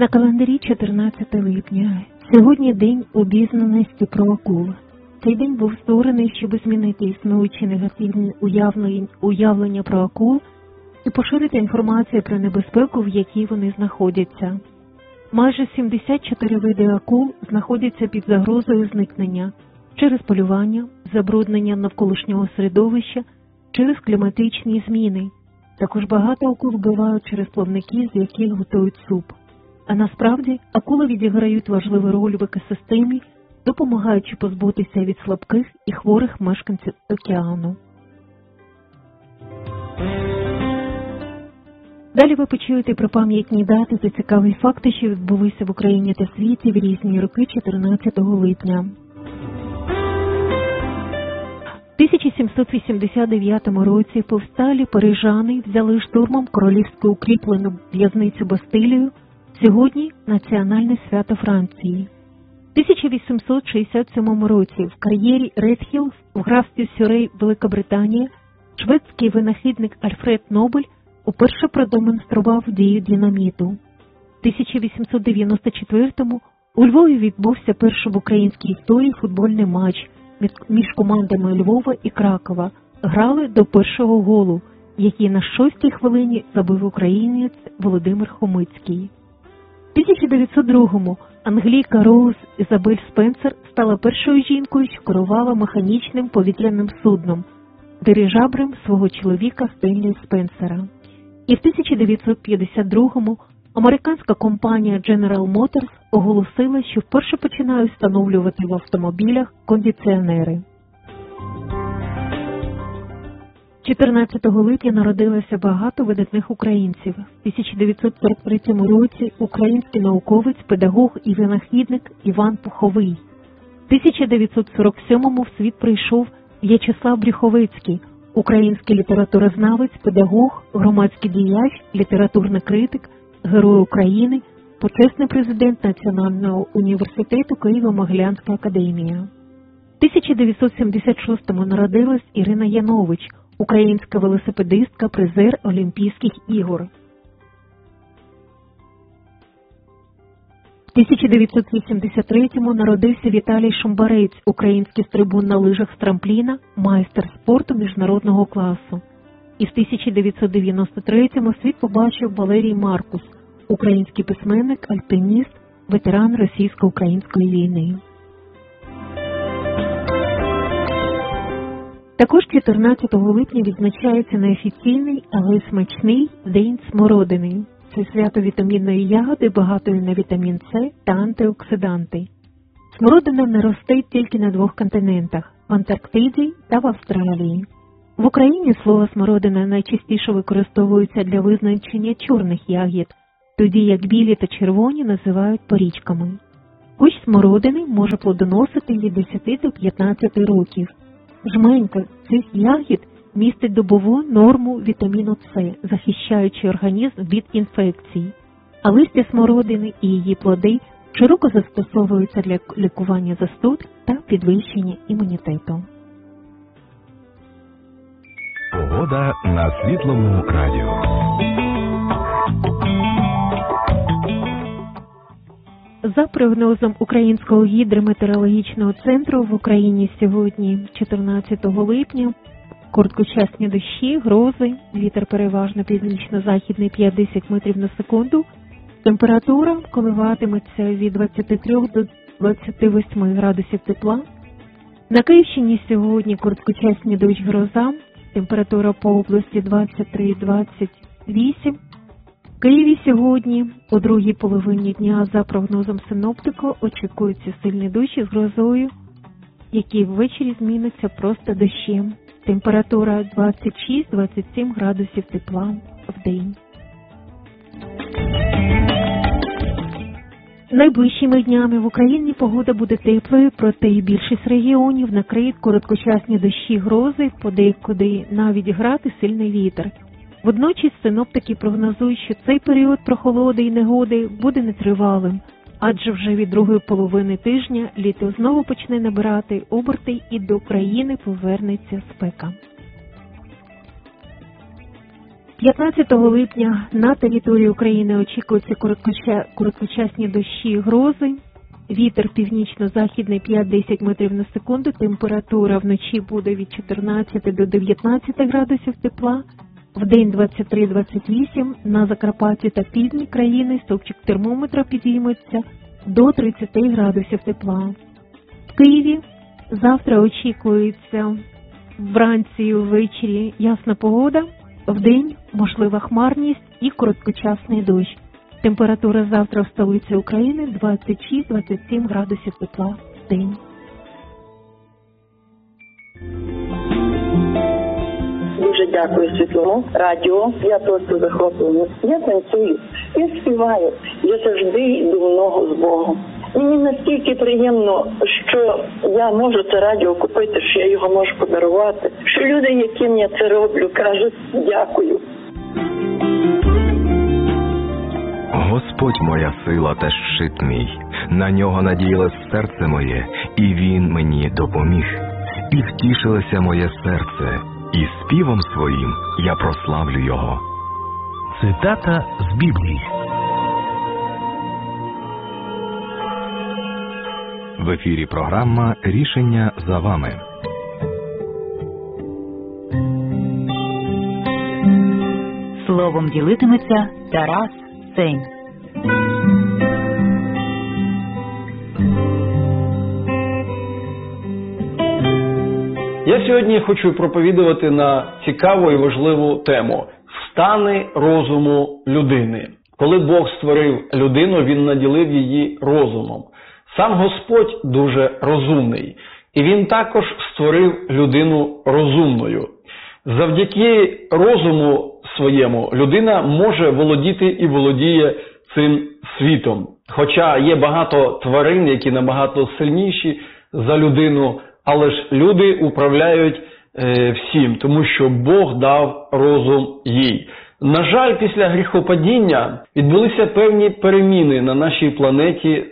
На календарі 14 липня. Сьогодні день обізнаності про акул. Цей день був створений, щоб змінити існуючі негативні уявлення про акул і поширити інформацію про небезпеку, в якій вони знаходяться. Майже 74 види акул знаходяться під загрозою зникнення через полювання, забруднення навколишнього середовища, через кліматичні зміни. Також багато акул вбивають через плавники, з яких готують суп. А насправді, акули відіграють важливу роль в екосистемі, допомагаючи позбутися від слабких і хворих мешканців океану. Далі ви почуєте про пам'ятні дати та цікаві факти, що відбулися в Україні та світі в різні роки 14 липня. В 1789 році повсталі парижани взяли штурмом королівську укріплену в'язницю Бастилію, сьогодні національне свято Франції. В 1867 році в кар'єрі Редхілл в графстві Сюрей, Великобританія, шведський винахідник Альфред Нобель уперше продемонстрував дію динаміту. В 1894-му у Львові відбувся перший в українській історії футбольний матч між командами Львова і Кракова. Грали до першого голу, який на 6-й хвилині забив українець Володимир Хомицький. В 1902-му англійка Роуз Ізабель Спенсер стала першою жінкою, що керувала механічним повітряним судном, дирижаблем свого чоловіка Стенлі Спенсера. І в 1952-му американська компанія General Motors оголосила, що вперше починає встановлювати в автомобілях кондиціонери. 14 липня народилося багато видатних українців. В 1943 році український науковець, педагог і винахідник Іван Пуховий. В 1947-му в світ прийшов В'ячеслав Брюховецький, український літературознавець, педагог, громадський діяч, літературний критик, Герой України, почесний президент Національного університету Києво-Могилянська академія. В 1976-му народилась Ірина Янович, українська велосипедистка, призер Олімпійських ігор. В 1983-му народився Віталій Шумбарець, український стрибун на лижах з трампліна, майстер спорту міжнародного класу. І в 1993-му світ побачив Валерій Маркус, український письменник, альпініст, ветеран російсько-української війни. Також 14 липня відзначається неофіційний, але смачний День смородини. Це свято вітамінної ягоди, багатої на вітамін С та антиоксиданти. Смородина не росте тільки на двох континентах – в Антарктиді та в Австралії. В Україні слово смородина найчастіше використовується для визначення чорних ягід, тоді як білі та червоні називають порічками. Кущ смородини може плодоносити від 10 до 15 років. Жменька цих ягід містить добову норму вітаміну С, захищаючи організм від інфекцій. А листя смородини і її плоди широко застосовуються для лікування застуд та підвищення імунітету. Погода на Світлому радіо. За прогнозом Українського гідрометеорологічного центру, в Україні сьогодні, 14 липня, короткочасні дощі, грози, вітер переважно північно-західний 5-10 метрів на секунду, температура коливатиметься від 23 до 28 градусів тепла. На Київщині сьогодні короткочасні дощ, гроза, температура по області 23-28. В Києві сьогодні, у другій половині дня, за прогнозом синоптику, очікується сильний дощ із грозою, який ввечері зміниться просто дощем. Температура 26-27 градусів тепла в день. Найближчими днями в Україні погода буде теплою, проте і більшість регіонів накриють короткочасні дощі, грози, подекуди навіть град і сильний вітер. Водночас синоптики прогнозують, що цей період прохолоди і негоди буде нетривалим, адже вже від другої половини тижня літо знову почне набирати оберти і до країни повернеться спека. 15 липня на території України очікуються короткочасні дощі, грози. Вітер північно-західний 5-10 метрів на секунду. Температура вночі буде від 14 до 19 градусів тепла. Вдень 23-28. На Закарпатті та півдні країни стовпчик термометра підійметься до 30 градусів тепла. В Києві завтра очікується вранці і ввечері ясна погода. Вдень можлива хмарність і короткочасний дощ. Температура завтра в столиці України 26-27 градусів тепла в день. Дуже дякую Світлому радіо. Я просто захоплена. Я танцюю, я співаю. Я завжди йду в ногу з Богом. Мені настільки приємно, що я можу це радіо купити, що я його можу подарувати. Що люди, яким я це роблю, кажуть дякую. Господь моя сила та щит мій, на нього надіялось серце моє, і він мені допоміг. І втішилося моє серце, і співом своїм я прославлю його. Цитата з Біблії. В ефірі програма «Рішення за вами». Словом ділитиметься Тарас Сень. Я сьогодні хочу проповідувати на цікаву і важливу тему – стани розуму людини. Коли Бог створив людину, Він наділив її розумом. Сам Господь дуже розумний, і Він також створив людину розумною. Завдяки розуму своєму людина може володіти і володіє цим світом. Хоча є багато тварин, які набагато сильніші за людину, але ж люди управляють всім, тому що Бог дав розум їй. На жаль, після гріхопадіння відбулися певні переміни на нашій планеті,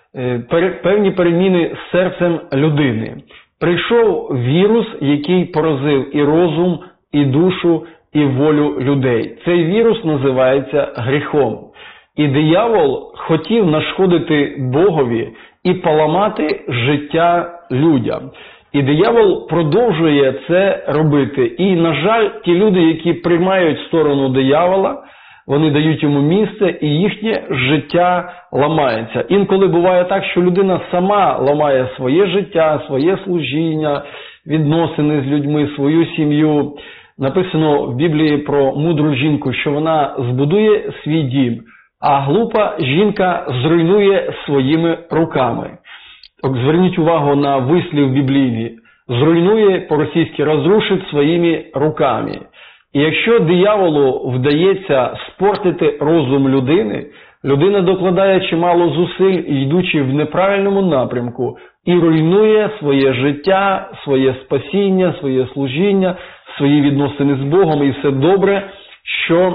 певні переміни з серцем людини. Прийшов вірус, який поразив і розум, і душу, і волю людей. Цей вірус називається гріхом. І диявол хотів нашкодити Богові і поламати життя людям. І диявол продовжує це робити. І, на жаль, ті люди, які приймають сторону диявола, вони дають йому місце, і їхнє життя ламається. Інколи буває так, що людина сама ламає своє життя, своє служіння, відносини з людьми, свою сім'ю. Написано в Біблії про мудру жінку, що вона збудує свій дім, а глупа жінка зруйнує своїми руками. Зверніть увагу на вислів біблійний. Зруйнує, по-російськи, розрушить своїми руками. І якщо дияволу вдається спортити розум людини, людина докладає чимало зусиль, йдучи в неправильному напрямку, і руйнує своє життя, своє спасіння, своє служіння, свої відносини з Богом і все добре, що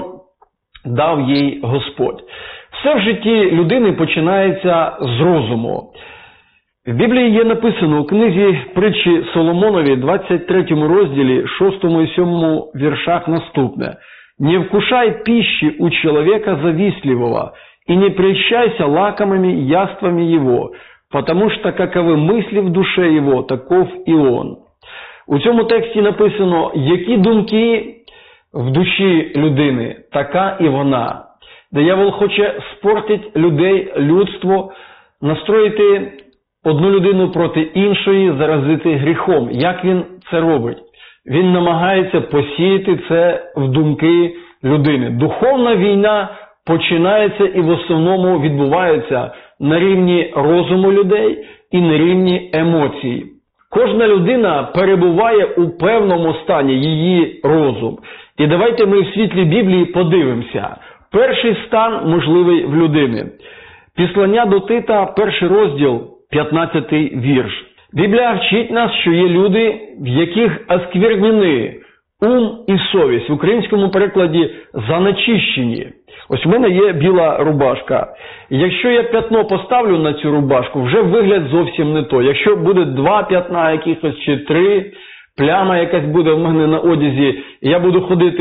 дав їй Господь. Все в житті людини починається з розуму. В Біблії є написано у книзі притчі Соломонові, 23 розділі, 6 і 7 віршах наступне. «Не вкушай пищи у человека завистливого, и не прельщайся лакомыми яствами его, потому что каковы мысли в душе его, таков и он». У цьому тексті написано, які думки в душі людини, така і вона. Диявол хоче спортити людей, людство, настроїти одну людину проти іншої, заразити гріхом. Як він це робить? Він намагається посіяти це в думки людини. Духовна війна починається і в основному відбувається на рівні розуму людей і на рівні емоцій. Кожна людина перебуває у певному стані, її розум. І давайте ми в світлі Біблії подивимося. Перший стан можливий в людини. Післання до Тита, 1 розділ, 15 вірш. Біблія вчить нас, що є люди, в яких осквернені ум і совість. В українському перекладі занечищені. Ось у мене є біла рубашка. Якщо я п'ятно поставлю на цю рубашку, вже вигляд зовсім не то. Якщо буде 2 п'ятна якихось чи 3, пляма якась буде в мене на одязі, і я буду ходити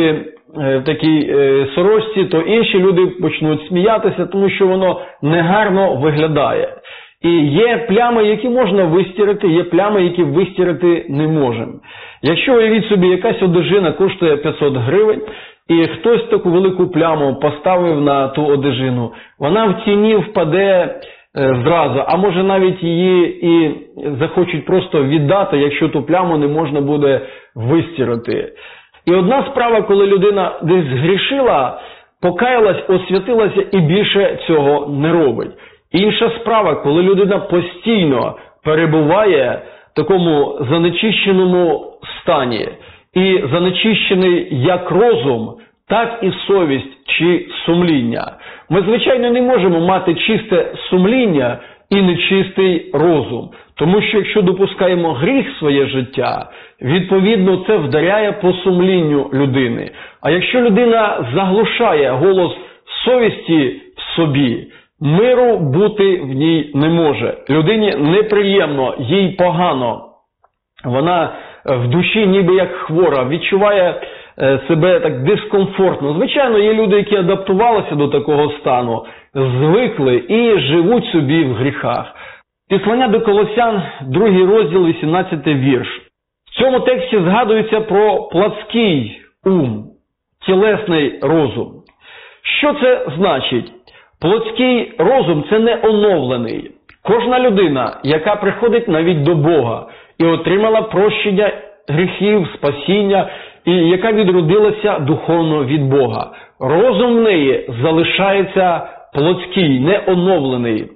в такій сорочці, то інші люди почнуть сміятися, тому що воно негарно виглядає. І є плями, які можна вистирати, є плями, які вистирати не можемо. Якщо, уявіть собі, якась одежина коштує 500 гривень, і хтось таку велику пляму поставив на ту одежину, вона в ціні впаде зразу, а може навіть її і захочуть просто віддати, якщо ту пляму не можна буде вистирати. І одна справа, коли людина десь згрішила, покаялась, освятилася і більше цього не робить. Інша справа, коли людина постійно перебуває в такому занечищеному стані, і занечищений як розум, так і совість чи сумління. Ми, звичайно, не можемо мати чисте сумління і нечистий розум. Тому що якщо допускаємо гріх в своє життя, відповідно це вдаряє по сумлінню людини. А якщо людина заглушає голос совісті в собі, миру бути в ній не може. Людині неприємно, їй погано. Вона в душі ніби як хвора, відчуває себе так дискомфортно. Звичайно, є люди, які адаптувалися до такого стану, звикли і живуть собі в гріхах. Післання до Колосян, 2 розділ, 18 вірш. В цьому тексті згадується про плотський ум, тілесний розум. Що це значить? Плотський розум – це не оновлений. Кожна людина, яка приходить навіть до Бога і отримала прощення гріхів, спасіння, і яка відродилася духовно від Бога, розум в неї залишається плотський, не оновлений.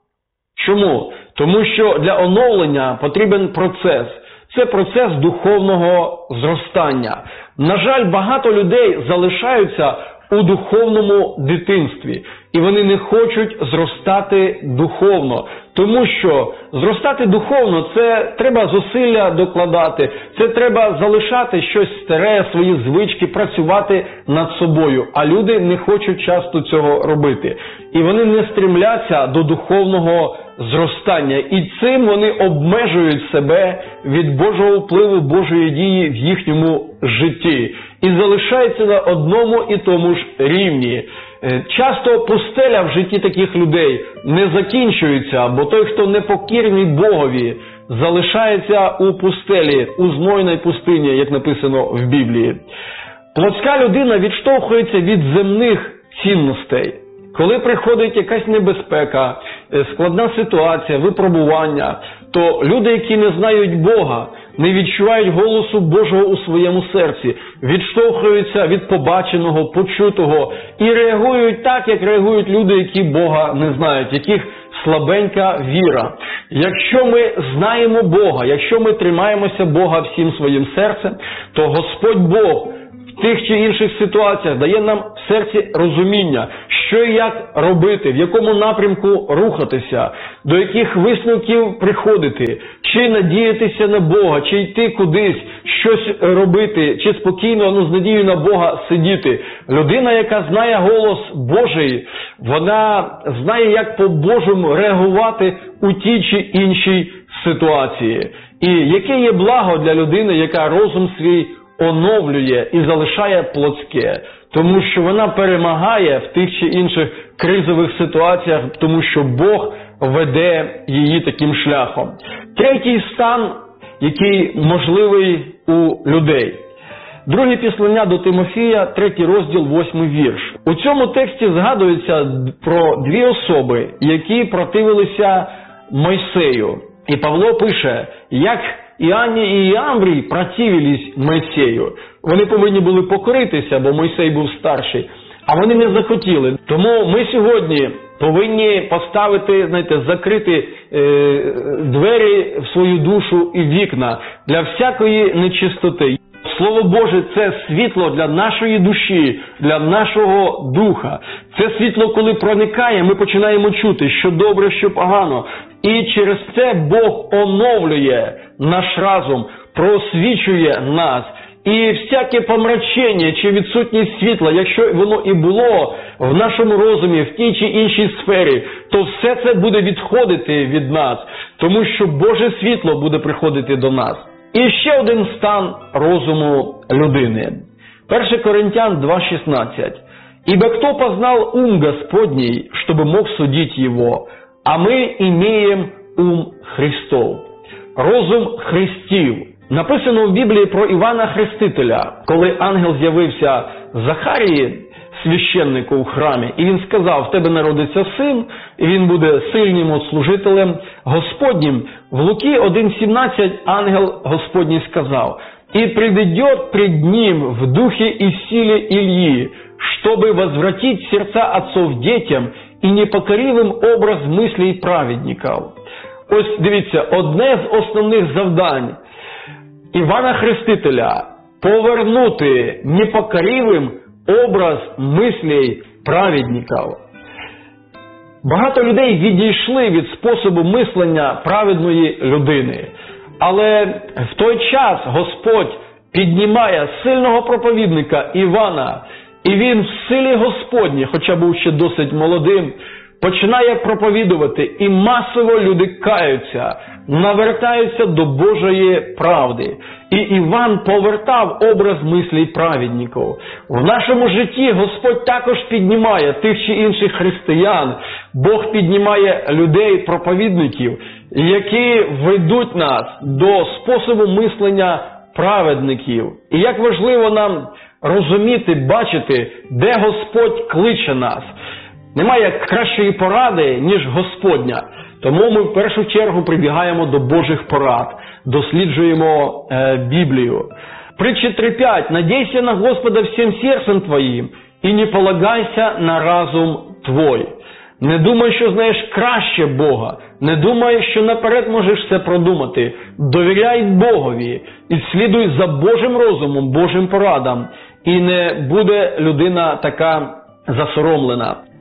Чому? Тому що для оновлення потрібен процес. Це процес духовного зростання. На жаль, багато людей залишаються у духовному дитинстві. І вони не хочуть зростати духовно. Тому що зростати духовно – це треба зусилля докладати, це треба залишати щось старе, свої звички, працювати над собою. А люди не хочуть часто цього робити. І вони не стремляться до духовного зростання. І цим вони обмежують себе від Божого впливу, Божої дії в їхньому житті. І залишаються на одному і тому ж рівні. Часто пустеля в житті таких людей не закінчується, бо той, хто непокірний Богові, залишається у пустелі, у знойній пустині, як написано в Біблії. Плотська людина відштовхується від земних цінностей. Коли приходить якась небезпека, складна ситуація, випробування, то люди, які не знають Бога, не відчувають голосу Божого у своєму серці, відштовхуються від побаченого, почутого і реагують так, як реагують люди, які Бога не знають, яких слабенька віра. Якщо ми знаємо Бога, якщо ми тримаємося Бога всім своїм серцем, то Господь Бог в тих чи інших ситуаціях дає нам в серці розуміння, що і як робити, в якому напрямку рухатися, до яких висновків приходити, чи надіятися на Бога, чи йти кудись, щось робити, чи спокійно, з надією на Бога сидіти. Людина, яка знає голос Божий, вона знає, як по-божому реагувати у тій чи іншій ситуації. І яке є благо для людини, яка розум свій оновлює і залишає плотське, тому що вона перемагає в тих чи інших кризових ситуаціях, тому що Бог веде її таким шляхом. Третій стан, який можливий у людей. Друге післання до Тимофія, 3 розділ, 8 вірш. У цьому тексті згадується про 2 особи, які противилися Мойсею. І Павло пише, як Іанні і Іамбрій противились Мойсею. Вони повинні були покоритися, бо Мойсей був старший, а вони не захотіли. Тому ми сьогодні повинні поставити, закрити двері в свою душу і вікна для всякої нечистоти. Слово Боже – це світло для нашої душі, для нашого духа. Це світло, коли проникає, ми починаємо чути, що добре, що погано. І через це Бог оновлює наш разум, просвічує нас. І всяке помрачення чи відсутність світла, якщо воно і було в нашому розумі, в тій чи іншій сфері, то все це буде відходити від нас, тому що Боже світло буде приходити до нас. І ще один стан розуму людини. 1 Коринтян 2:16. «Ибо кто познал ум Господний, чтобы мог судить его, а мы имеем ум Христов». Розум Христів. Написано в Біблії про Івана Хрестителя, коли ангел з'явився Захарії, священнику в храмі, і він сказав: «В тебе народиться син, і він буде сильним служителем Господнім». В Луки 1:17 ангел Господній сказав: «И придет пред ним в духе и силе Ильи, чтобы возвратить сердца отцов детям и непокоривым образ мыслей праведников». Ось дивіться, одне з основних завдань Івана Хрестителя – повернути непокоривим образ мислей праведників. Багато людей відійшли від способу мислення праведної людини. Але в той час Господь піднімає сильного проповідника Івана, і він в силі Господній, хоча був ще досить молодим, починає проповідувати, і масово люди каються, навертаються до Божої правди. І Іван повертав образ мислей праведників. В нашому житті Господь також піднімає тих чи інших християн. Бог піднімає людей, проповідників, які ведуть нас до способу мислення праведників. І як важливо нам розуміти, бачити, де Господь кличе нас. Немає кращої поради, ніж Господня. Тому ми в першу чергу прибігаємо до Божих порад, досліджуємо Біблію. Притчі 3:5. «Надейся на Господа всім серцем твоїм, і не полагайся на разум твой». Не думай, що знаєш краще Бога. Не думай, що наперед можеш все продумати. Довіряй Богові і слідуй за Божим розумом, Божим порадам. І не буде людина така засоромлена.